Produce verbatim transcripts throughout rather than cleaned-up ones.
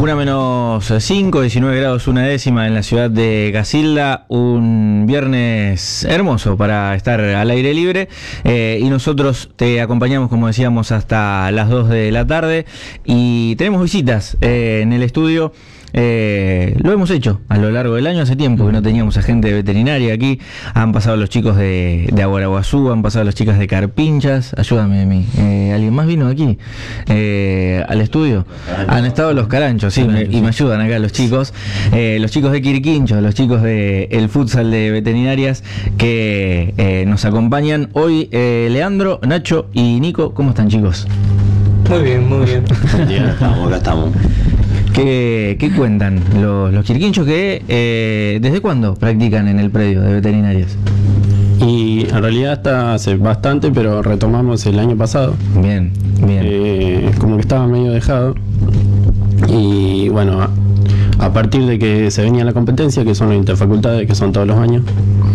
Una menos cinco, diecinueve grados una décima en la ciudad de Casilda, un viernes hermoso para estar al aire libre, eh, y nosotros te acompañamos, como decíamos, hasta las dos de la tarde, y tenemos visitas eh, en el estudio. Eh, lo hemos hecho a lo largo del año, hace tiempo que no teníamos agente veterinaria aquí. Han pasado los chicos de, de Aguaraguazú, han pasado las chicas de Carpinchas. Ayúdame a mí, eh, ¿alguien más vino aquí eh, al estudio? Han estado los Caranchos, sí, me, y me ayudan acá los chicos, eh, los chicos de Quirquincho, los chicos del de futsal de veterinarias que eh, nos acompañan hoy. eh, Leandro, Nacho y Nico, ¿cómo están, chicos? Muy bien, muy bien. Ya estamos, acá estamos. ¿Qué, qué cuentan los, los quirquinchos que eh, desde cuándo practican en el predio de veterinarias? Y en realidad está hace bastante, pero retomamos el año pasado. Bien, bien. Eh, como que estaba medio dejado. Y bueno, a, a partir de que se venía la competencia, que son las interfacultades, que son todos los años,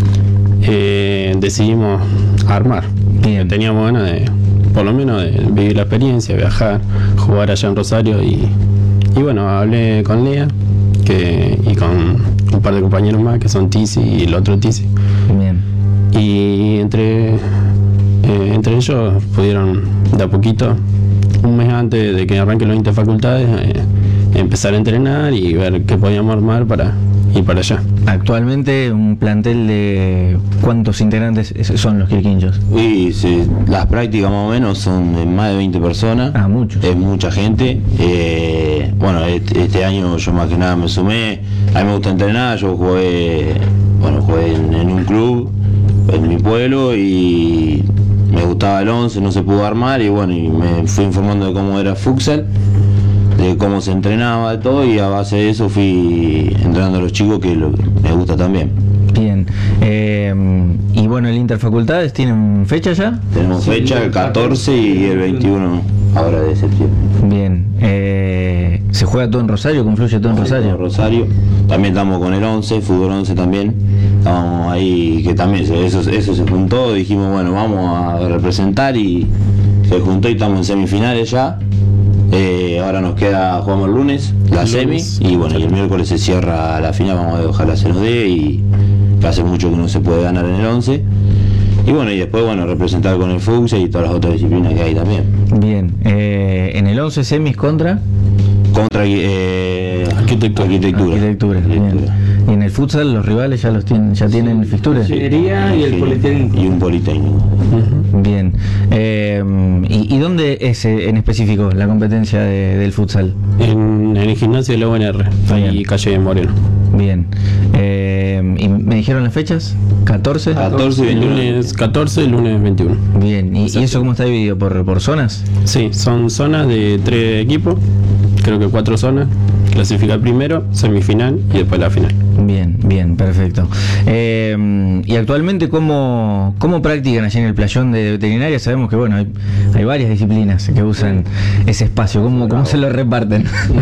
eh, decidimos armar. Bien. Teníamos ganas de, por lo menos, de vivir la experiencia, viajar, jugar allá en Rosario y... Y bueno, hablé con Lea que, y con un par de compañeros más que son Tizi y el otro Tizi. Bien. Y entre, eh, entre ellos pudieron de a poquito, un mes antes de que arranquen las interfacultades, eh, empezar a entrenar y ver qué podíamos armar para ir para allá. Actualmente un plantel de ¿cuántos integrantes son los quirquinchos? Y sí, las prácticas más o menos son de más de veinte personas. Ah, muchos. Es mucha gente. Eh, bueno, este, este año yo más que nada me sumé. A mí me gusta entrenar. Yo jugué, bueno, jugué en, en un club en mi pueblo y me gustaba el once, no se pudo armar y bueno, y me fui informando de cómo era futsal, de cómo se entrenaba, de todo, y a base de eso fui entrenando a los chicos, que lo, me gusta también. Bien. Eh, y bueno, el Interfacultades, ¿tienen fecha ya? Tenemos Sí, fecha el catorce y el veintiuno ahora de septiembre. Bien. Eh, ¿Se juega todo en Rosario? ¿Confluye todo en Rosario? Rosario. También estamos con el once, fútbol once también. Estamos ahí, que también se- eso, eso se juntó, dijimos, bueno, vamos a representar, y se juntó y estamos en semifinales ya. Eh, ahora nos queda, jugamos el lunes, la El semi, lunes. y bueno, y el miércoles se cierra la final, vamos a ver, ojalá se nos dé, y que hace mucho que no se puede ganar en el once. Y bueno, y después, bueno, representar con el futsal y todas las otras disciplinas que hay también. Bien. Eh, en el once semis contra Contra eh, Arquitectura. arquitectura. arquitectura. Bien. Y en el futsal los rivales ya los tienen, ya tienen fixturas. Ingeniería y el Sí, Politécnico. Y un politécnico. Ujú. Bien. Eh, ¿y, ¿Y dónde es eh, en específico la competencia de- del futsal? En, en el gimnasio de la U N R, ahí Bien. calle de Moreno. Bien. Eh, ¿Y me dijeron las fechas? ¿catorce? catorce y El veintiuno. lunes catorce, el lunes veintiuno. Bien. ¿Y, y eso cómo está dividido? ¿Por, por zonas? Sí, son zonas de tres equipos, creo que cuatro zonas. Clasificar primero, semifinal y después la final. Bien, bien, perfecto. Eh, y actualmente, ¿cómo, ¿cómo practican allí en el playón de veterinaria? Sabemos que, bueno, hay, hay varias disciplinas que usan ese espacio. ¿Cómo, cómo se lo reparten?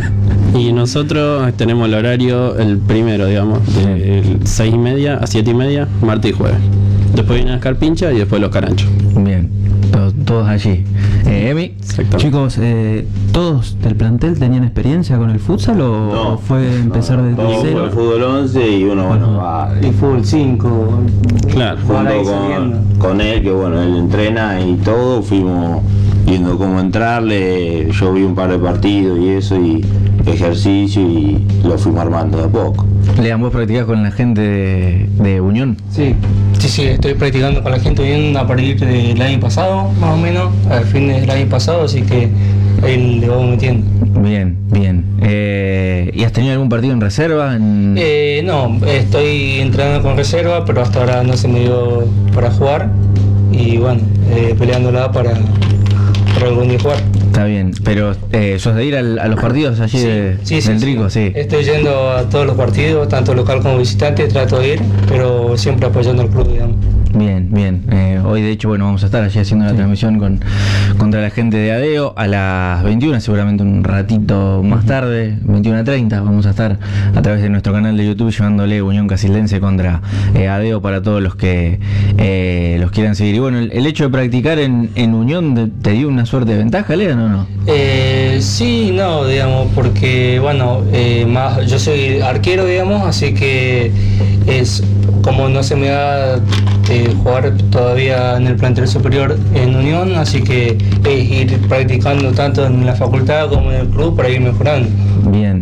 Y nosotros tenemos el horario, el primero, digamos, de seis y media a siete y media, martes y jueves. Después vienen las carpinchas y después los caranchos. Bien, todos, todos allí. Eh, Emi, Exactamente. Chicos, eh, ¿todos del plantel tenían experiencia con el futsal o No. fue empezar desde Todos cero? con el fútbol once y uno, bueno, va Y fútbol cinco. Claro. Ahora ahí junto saliendo. con, con él, que bueno, él entrena y todo, fuimos viendo cómo entrarle, yo vi un par de partidos y eso, y ejercicio, y lo fuimos armando de a poco. Lean, vos practicás con la gente de, de Unión. Sí, sí, sí, estoy practicando con la gente bien a partir del año pasado, más o menos, al fin del año pasado, así que ahí le vamos metiendo. Bien, bien. Eh, ¿Y has tenido algún partido en reserva? En- Eh, no, estoy entrenando con reserva, pero hasta ahora no se me dio para jugar y bueno, eh, peleándola para, para algún día jugar. Está bien, pero eh, ¿sos de ir al- a los partidos allí de, Sí, sí, del sí. Trico? Sí. Estoy yendo a todos los partidos, tanto local como visitante, trato de ir, pero siempre apoyando al club, digamos. Bien, bien. Eh, hoy de hecho, bueno, vamos a estar allí haciendo la sí. transmisión con contra la gente de ADEO a las veintiuna, seguramente un ratito más uh-huh. tarde, veintiuna treinta, vamos a estar a través de nuestro canal de YouTube llevándole Unión Casildense contra eh, ADEO para todos los que eh, los quieran seguir. Y bueno, el, el hecho de practicar en, en Unión, ¿te dio una suerte de ventaja, Lean, o no? Eh, sí, no, digamos, porque, bueno, eh, más, yo soy arquero, digamos, así que es como no se me da eh, jugar todavía en el plantel superior en Unión, así que es ir practicando tanto en la facultad como en el club para ir mejorando. Bien,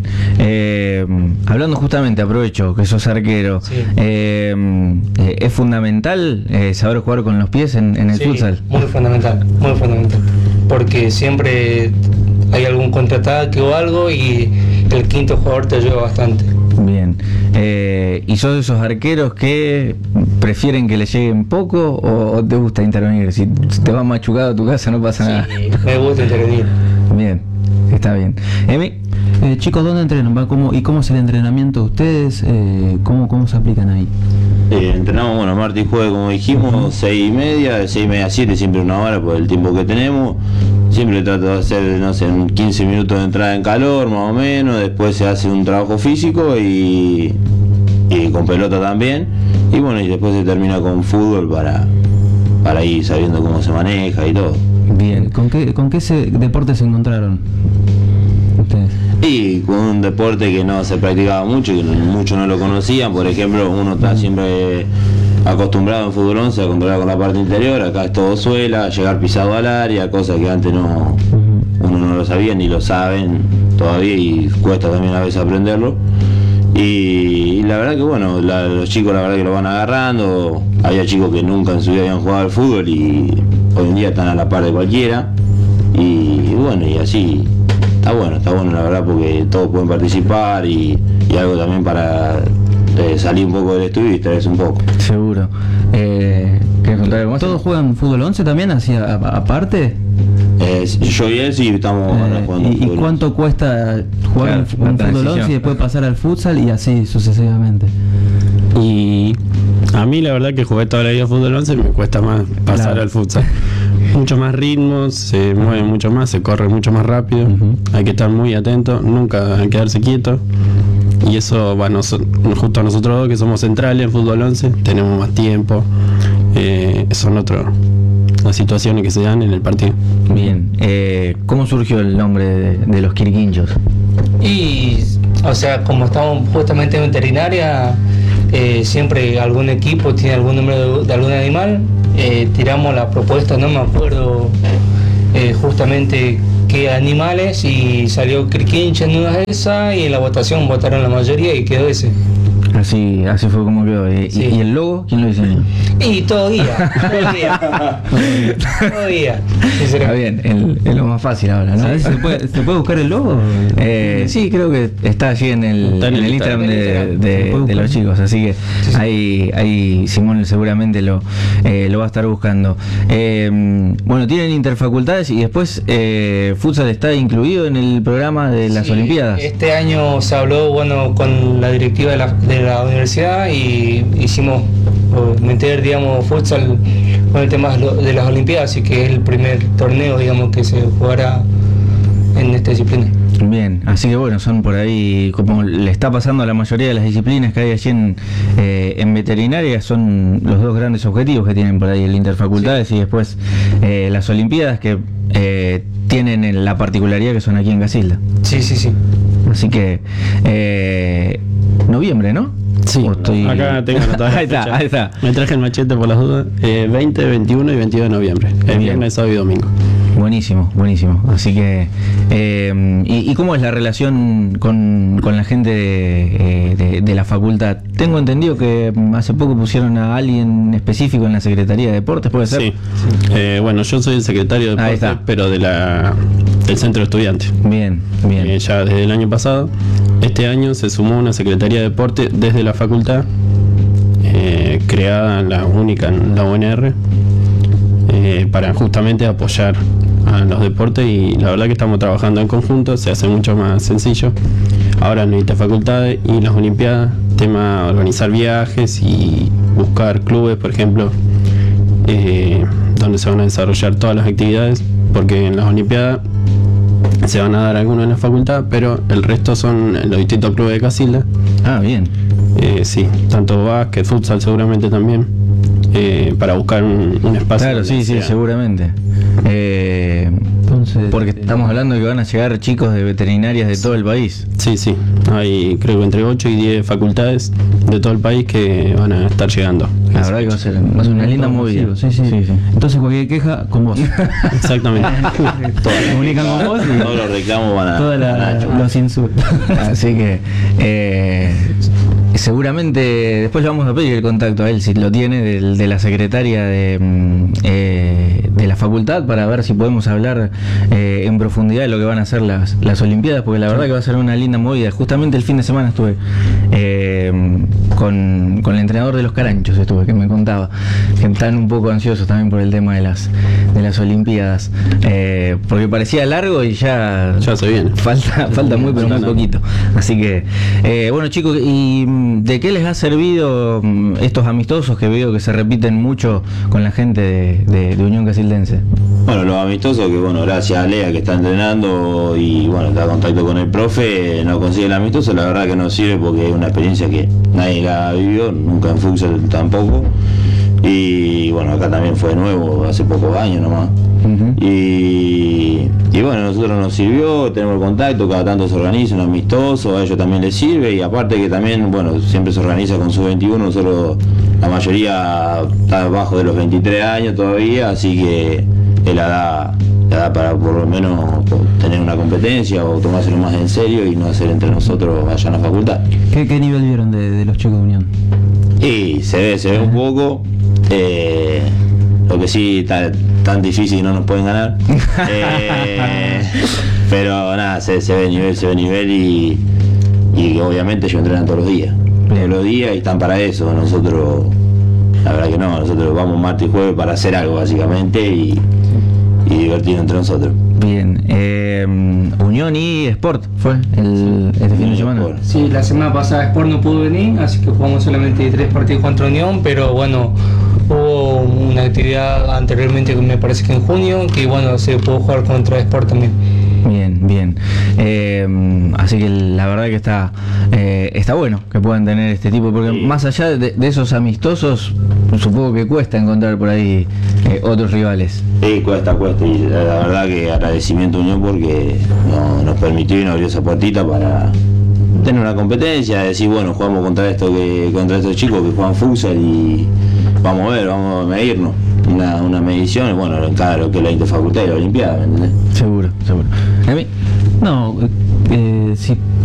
eh, hablando justamente, aprovecho que sos arquero, sí. eh, eh, ¿es fundamental eh, saber jugar con los pies en, en el sí, futsal? Muy fundamental, muy fundamental, porque siempre hay algún contraataque o algo y el quinto jugador te ayuda bastante. Bien, eh, ¿y sos de esos arqueros que prefieren que le lleguen poco o, o te gusta intervenir? Si te vas machucado a tu casa no pasa sí, nada. Me gusta intervenir. Bien, está bien. Emi. Eh, chicos, ¿dónde entrenan? ¿Va? ¿Cómo, ¿Y cómo es el entrenamiento de ustedes? Eh, ¿cómo, ¿Cómo se aplican ahí? Eh, entrenamos, bueno, martes y jueves, como dijimos, uh-huh. seis y media, de seis y media a siete, siempre una hora por el tiempo que tenemos. Siempre trato de hacer, no sé, quince minutos de entrada en calor, más o menos. Después se hace un trabajo físico y, y con pelota también. Y bueno, y después se termina con fútbol para, para ir sabiendo cómo se maneja y todo. Bien, ¿con qué, con qué se, deporte se encontraron ustedes? Y con un deporte que no se practicaba mucho, que muchos no lo conocían. Por ejemplo, uno está siempre acostumbrado en fútbol once a controlar con la parte interior, acá es todo suela, llegar pisado al área, cosas que antes no uno no lo sabía ni lo saben todavía y cuesta también a veces aprenderlo. Y, y la verdad que bueno, la, los chicos la verdad que lo van agarrando. Había chicos que nunca en su vida habían jugado al fútbol y hoy en día están a la par de cualquiera. Y, y bueno, y así está bueno, está bueno la verdad porque todos pueden participar y, y algo también para eh, salir un poco del estudio y distraerse un poco. Seguro. Eh, ¿Todos juegan fútbol once también, así a, a, aparte? Eh, yo y él sí estamos eh, jugando. ¿Y, ¿Y cuánto once. Cuesta jugar claro, un fútbol once y después pasar al futsal y así sucesivamente? Y a mí la verdad que jugué toda la vida fútbol once, me cuesta más pasar claro. al futsal. Mucho más ritmos, se mueve mucho más, se corre mucho más rápido, uh-huh. hay que estar muy atento, nunca quedarse quieto. Y eso, bueno, justo a nosotros dos que somos centrales en fútbol once, tenemos más tiempo, eh, son otras las situaciones que se dan en el partido. Bien, eh, ¿cómo surgió el nombre de, de los Quirquinchos? Y, o sea, como estamos justamente en veterinaria, eh, siempre algún equipo tiene algún nombre de, de algún animal, eh, tiramos la propuesta, no me acuerdo eh, justamente qué animales, y salió Quirquincho en una de esas, y en la votación votaron la mayoría y quedó ese. Así, así fue como quedó. ¿Y, sí. ¿Y el logo? ¿Quién lo diseñó? Y todo día, todo día. todo día. Está bien, el, es lo más fácil ahora, ¿no? ¿Se puede, ¿Se puede buscar el logo? Eh, sí, creo que está allí en el, está en el, en el Instagram, Instagram de, de, de, de los chicos, así que sí, sí. Ahí, ahí Simón seguramente lo, eh, lo va a estar buscando. Eh, bueno, tienen interfacultades y después eh, futsal está incluido en el programa de las sí, Olimpiadas. Este año se habló, bueno, con la directiva de la, de la universidad y hicimos meter, digamos, futsal con el tema de las Olimpiadas, así que es el primer torneo, digamos, que se jugará en esta disciplina. Bien, así que bueno, son por ahí, como le está pasando a la mayoría de las disciplinas que hay allí en, eh, en veterinaria, son los dos grandes objetivos que tienen por ahí el interfacultades sí. Y después eh, las Olimpiadas que eh, tienen la particularidad que son aquí en Casilda. Sí, sí, sí. Así que eh, noviembre, ¿no? Sí, estoy... acá tengo anotada. Ahí está, ahí está. Me traje el machete por las dudas. Eh, veinte, veintiuno y veintidós de noviembre. El viernes, sábado y domingo. Buenísimo, buenísimo. Así que, eh, ¿y, ¿y cómo es la relación con, con la gente de, de, de la facultad? Tengo entendido que hace poco pusieron a alguien específico en la Secretaría de Deportes, ¿puede ser? Sí. sí. Eh, bueno, yo soy el secretario de Deportes, pero de la del Centro de Estudiantes. Bien, bien. Eh, ya desde el año pasado. Este año se sumó una Secretaría de Deporte desde la facultad, eh, creada la única en la U N R, eh, para justamente apoyar a los deportes, y la verdad que estamos trabajando en conjunto, se hace mucho más sencillo. Ahora en las interfacultades y las Olimpiadas, tema organizar viajes y buscar clubes, por ejemplo, eh, donde se van a desarrollar todas las actividades, porque en las Olimpiadas se van a dar algunos en la facultad, pero el resto son en los distintos clubes de Casilda. Ah, bien. Eh, sí, tanto básquet, futsal seguramente también, eh, para buscar un, un espacio. Claro, sí, sí, sea. seguramente. Eh, Entonces, porque estamos hablando de que van a llegar chicos de veterinarias de todo el país. Sí, sí, hay creo que entre ocho y diez facultades de todo el país que van a estar llegando. La verdad que va a ser, va a ser una linda movida. Sí, sí, sí, sí. Entonces cualquier queja, con vos. Exactamente. Se comunican con vos y Todos los reclamos van a, todos van a Nacho. los insultos. Así que eh, seguramente después le vamos a pedir el contacto a él, si lo tiene, del, de la secretaria de, mm, eh, de la facultad, para ver si podemos hablar eh, en profundidad de lo que van a ser las, las Olimpiadas, porque la verdad que va a ser una linda movida. Justamente el fin de semana estuve eh, con, con el entrenador de los Caranchos, estuve, que me contaba que están un poco ansiosos también por el tema de las, de las Olimpiadas, eh, porque parecía largo y ya, Ya se viene. falta, falta muy pero muy poquito. Así que, eh, bueno chicos, ¿y de qué les ha servido estos amistosos que veo que se repiten mucho con la gente de, de, de Unión Casildense? Bueno, los amistosos que, bueno, gracias a Lea que está entrenando y, bueno, está en contacto con el profe, no consigue el amistoso, la verdad que no sirve porque es una experiencia que nadie la vivió, nunca en futsal tampoco. Y, bueno, acá también fue nuevo, hace pocos años nomás. Uh-huh. Y, y bueno, a nosotros nos sirvió, tenemos el contacto, cada tanto se organiza un amistoso, a ellos también les sirve, y aparte que también, bueno, siempre se organiza con sub veintiuno, nosotros la mayoría está abajo de los veintitrés años todavía, así que es la edad, la edad para por lo menos tener una competencia o tomárselo más en serio y no hacer entre nosotros allá en la facultad. ¿Qué, qué nivel vieron de, de los chicos de Unión? Y se ve, se ve un poco, eh, lo que sí está tan difícil y no nos pueden ganar, eh, pero nada, se, se ve nivel, se ve nivel y, y obviamente ellos entrenan todos los días, todos los días y están para eso. Nosotros, la verdad que no, nosotros vamos martes y jueves para hacer algo básicamente y, y divertirnos entre nosotros. Bien, eh, Unión y Sport fue el, este fin de semana. Sport. Sí, la semana pasada Sport no pudo venir, así que jugamos solamente tres partidos contra Unión, pero bueno, hubo una actividad anteriormente que me parece que en junio, que bueno, se pudo jugar contra Sport también. Bien, bien. Eh, así que la verdad que está eh, está bueno que puedan tener este tipo, porque Sí. más allá de, de esos amistosos, supongo que cuesta encontrar por ahí eh, otros rivales. Sí, cuesta, cuesta, y la, la verdad que agradecimiento a Unión porque no, nos permitió y nos abrió esa puertita para tener una competencia, decir, bueno, jugamos contra esto que contra estos chicos que juegan futsal y vamos a ver, vamos a medirnos, una, una medición, bueno, en cada lo que es la interfacultad y la Olimpiada, ¿me entendés? Seguro, seguro. ¿A mí? No, eh, si